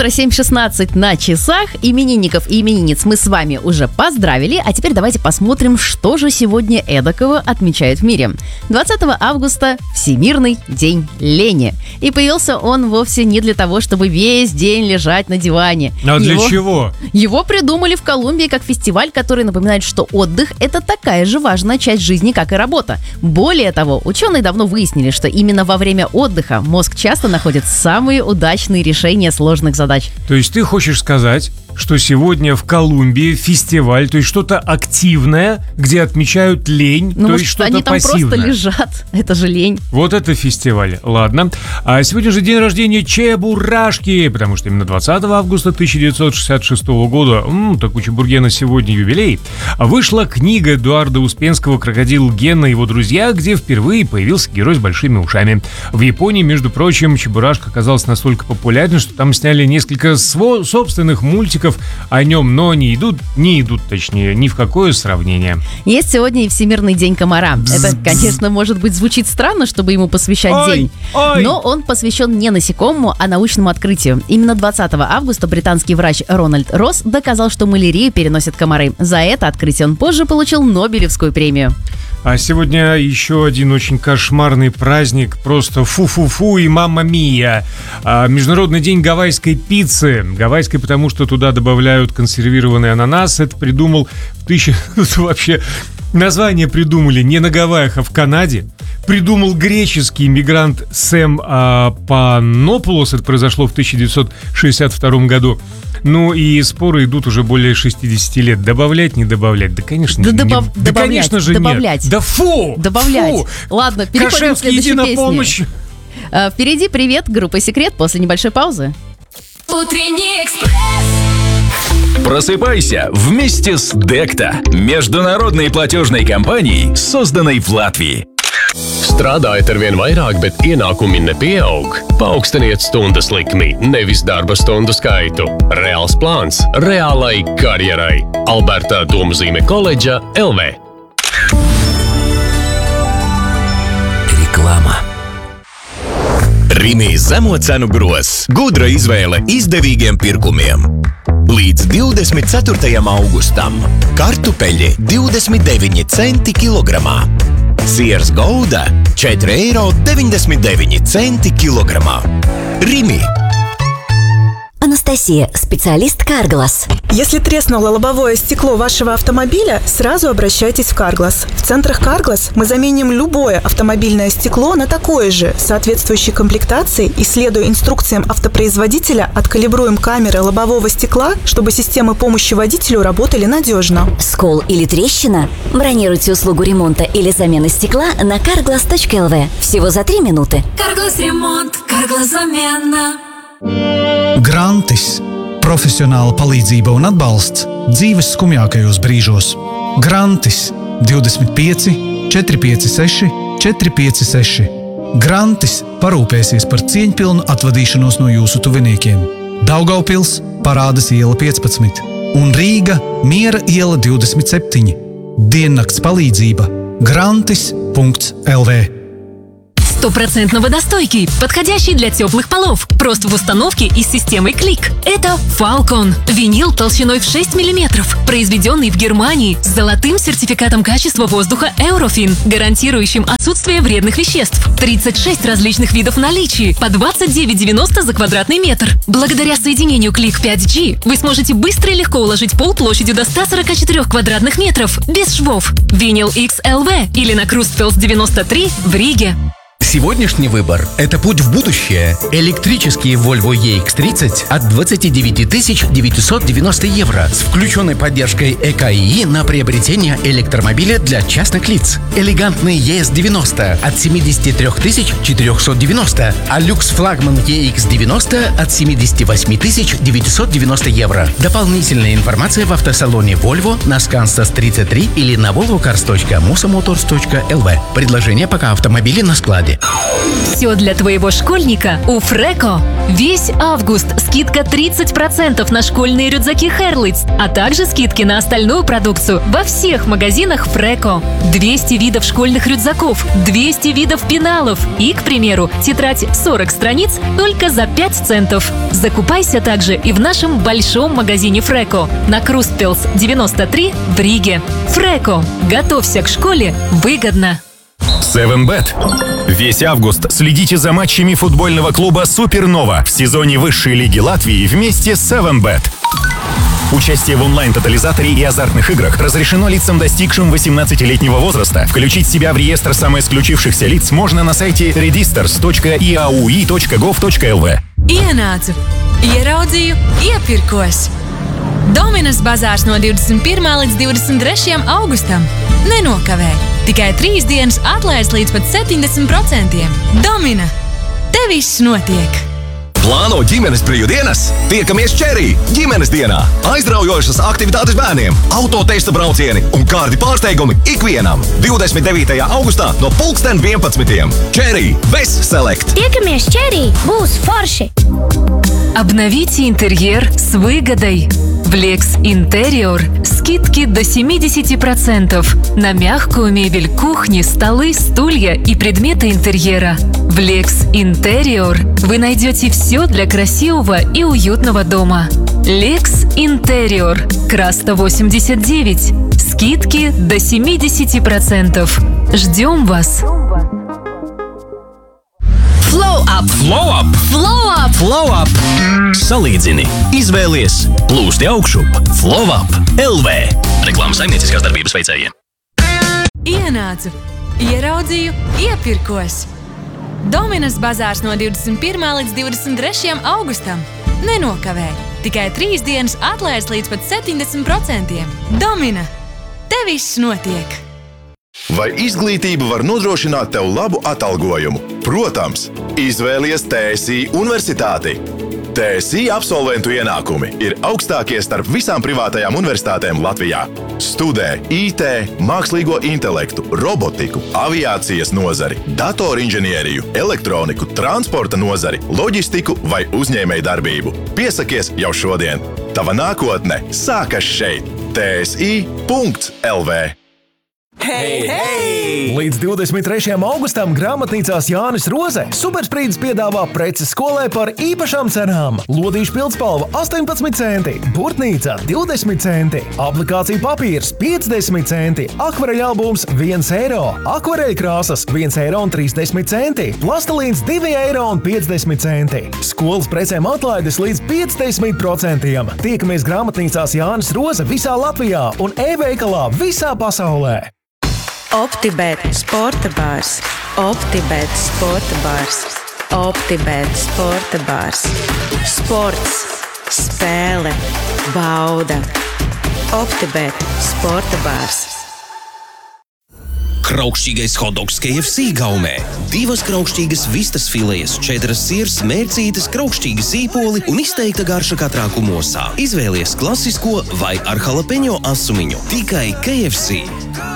утро, 7:16 на часах. Именинников и именинниц мы с вами уже поздравили. А теперь давайте посмотрим, что же сегодня эдакого отмечают в мире. 20 августа – Всемирный день лени. И появился он вовсе не для того, чтобы весь день лежать на диване. А для чего? Его придумали в Колумбии как фестиваль, который напоминает, что отдых – это такая же важная часть жизни, как и работа. Более того, ученые давно выяснили, что именно во время отдыха мозг часто находит самые удачные решения сложных задач. То есть ты хочешь сказать, что сегодня в Колумбии фестиваль, то есть что-то активное, где отмечают лень, то есть что-то они там пассивное. Просто лежат, это же лень. Вот это фестиваль, ладно. А сегодня же день рождения Чебурашки, потому что именно 20 августа 1966 года, так у Чебургена сегодня юбилей, вышла книга Эдуарда Успенского «Крокодил Гена и его друзья», где впервые появился герой с большими ушами. В Японии, между прочим, Чебурашка оказался настолько популярен, что там сняли несколько собственных мультиков о нем, но не идут ни в какое сравнение. Есть сегодня и Всемирный день комара. Это, конечно, может быть, звучит странно, чтобы ему посвящать день. Но он посвящен не насекомому, а научному открытию. Именно 20 августа британский врач Рональд Росс доказал, что малярию переносят комары. За это открытие он позже получил Нобелевскую премию. А сегодня еще один очень кошмарный праздник, просто фу-фу-фу и мамма-мия. Международный день гавайской пиццы. Гавайской, потому что туда добавляют консервированный ананас. Это придумал вообще название придумали не на Гавайях, а в Канаде. Придумал греческий мигрант Сэм Панопулос. Это произошло в 1962 году. Ну и споры идут уже более 60 лет. Добавлять, не добавлять? Да, конечно, добавлять, конечно же добавлять. Нет. Да фу! Добавлять. Фу. Ладно, переходим к следующей иди песне. На помощь. Впереди «Привет», группа «Секрет» после небольшой паузы. Утренний экспресс. Просыпайся вместе с Декта, международной платежной компанией, созданной в Латвии. Strādājat ar vien vairāk, bet ienākumi nepieaug. Paaugstiniet stundas likmi, nevis darba stundu skaitu. Reāls plāns reālai karjerai. Alberta Domzīme koledža LV. Reklāma. Rimi zemo cenu grozs. Gudra izvēle izdevīgiem pirkumiem. Līdz 24. augustam kartupeļi 29 centi kilogramā. Siers Gouda 4,99 eiro килограмма. Рими. Анастасия, специалист Carglass. Если треснуло лобовое стекло вашего автомобиля, сразу обращайтесь в Carglass. В центрах Carglass мы заменим любое автомобильное стекло на такое же, соответствующей комплектации, и, следуя инструкциям автопроизводителя, откалибруем камеры лобового стекла, чтобы системы помощи водителю работали надежно. Скол или трещина? Бронируйте услугу ремонта или замены стекла на carglass.lv. Всего за 3 минуты. Carglass ремонт, Carglass замена. Grantis – profesionāla palīdzība un atbalsts dzīves skumjākajos brīžos. Grantis 25 456 456. Grantis parūpēsies par cieņpilnu atvadīšanos no jūsu tuviniekiem. Daugavpils – Parādas iela 15 un Rīga – Miera iela 27. Diennakts palīdzība – grantis.lv. 100% водостойкий, подходящий для теплых полов. Просто в установке и с системой Клик. Это Falcon. Винил толщиной в 6 мм. Произведенный в Германии с золотым сертификатом качества воздуха Eurofin, гарантирующим отсутствие вредных веществ. 36 различных видов наличия, по 29,90 за квадратный метр. Благодаря соединению Click 5G вы сможете быстро и легко уложить пол площадью до 144 квадратных метров, без швов. Винил XLV или на Крустфелс 93 в Риге. Сегодняшний выбор – это путь в будущее. Электрический Volvo EX30 от 29 990 евро с включенной поддержкой ЭКИ на приобретение электромобиля для частных лиц. Элегантный ES90 от 73 490, а люкс-флагман EX90 от 78 990 евро. Дополнительная информация в автосалоне Volvo на Скансас 33 или на volvocars.musamotors.lv. Предложение пока автомобили на складе. гады. Все для твоего школьника у Фреко. Весь август скидка 30% на школьные рюкзаки Hurlits, а также скидки на остальную продукцию во всех магазинах Фреко. 200 видов школьных рюкзаков, 200 видов пеналов и, к примеру, тетрадь 40 страниц только за 5 центов. Закупайся также и в нашем большом магазине Фреко на Крустпилс 93 в Риге. Фреко. Готовься к школе выгодно. 7bet. Весь август следите за матчами футбольного клуба «Супернова» в сезоне высшей лиги Латвии вместе с 7bet. Участие в онлайн-тотализаторе и азартных играх разрешено лицам, достигшим 18-летнего возраста. Включить себя в реестр самоисключившихся лиц можно на сайте registers.iaui.gov.lv. Ienācu, ieraudzīju, iepirkos. Dominas bazārs no 21. līdz 23. augustam. Nenokavē. Tikai 3 dienas atlaides līdz pat 70%. Domina. Te viss notiek. Plāno ģimenes brīvdienas? Tiekamies Cherry ģimenes dienā. Aizraujošas aktivitātes bērniem, autotesta braucieni un kārdi pārsteigumi ikvienam. 29. augustā no 11:00. Cherry Best Select. Tiekamies Cherry, būs forši. Обновите интерьер с выгодой. В Lex Interior скидки до 70% на мягкую мебель кухни, столы, стулья и предметы интерьера. В Lex Interior вы найдете все для красивого и уютного дома. Lex Interior, Краста 89. Скидки до 70%. Ждем вас! Flow up! Flow up! Flow up! Flow up! Salīdzini, izvēlies, plūsti augšup. Flow up! LV! Reklāmas saimnieciskās darbības veicējiem. Ienācu, ieraudzīju, iepirkos. Dominas bazārs no 21. līdz 23. augustam. Nenokavē. Tikai 3 dienas atlaides līdz pat 70%. Domina. Te viss notiek. Vai izglītība var nodrošināt tev labu atalgojumu? Protams, izvēlies TSI universitāti. TSI absolventu ienākumi ir augstākie starp visām privātajām universitātēm Latvijā. Studē IT, mākslīgo intelektu, robotiku, aviācijas nozari, datorinženieriju, elektroniku, transporta nozari, loģistiku vai uzņēmējdarbību. Piesakies jau šodien. Tava nākotne sākas šeit. TSI.lv. Hei, hei! Līdz 23. augustam grāmatnīcās Jānis Roze Supersprīdis piedāvā preces skolai par īpašām cenām. Lodīšu pildspalva 18 centi, burtnīca 20 centi, aplikācija papīrs 50 centi, akvareļa albums 1 eiro, akvareļa krāsas 1 eiro un 30 centi, plastelīns 2 eiro un 50 centi. Skolas precēm atlaides līdz 50%. Tiekamies grāmatnīcās Jānis Roze visā Latvijā un e-veikalā visā pasaulē. OptiBet sporta bārs. OptiBet sporta bārs. OptiBet sporta bārs. Sports, spēle, bauda. OptiBet sporta bārs. Kraukšķīgais hotdogs KFC gaumē. 2 kraukšķīgas vistas filejas, 4 sirs, mērcītes, kraukšķīgi sīpoli un izteikta garša katrā kumosā. Izvēlies klasisko vai ar jalapeņo asumiņu. Tikai KFC.